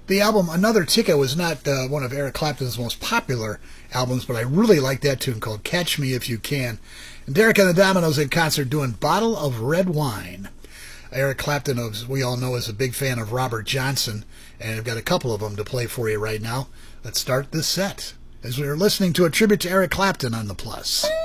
The album Another Ticket was not one of Eric Clapton's most popular albums, but I really like that tune called Catch Me If You Can. And Derek and the Dominos in concert doing Bottle of Red Wine. Eric Clapton, as we all know, is a big fan of Robert Johnson, and I've got a couple of them to play for you right now. Let's start this set as we're listening to a tribute to Eric Clapton on the Plus.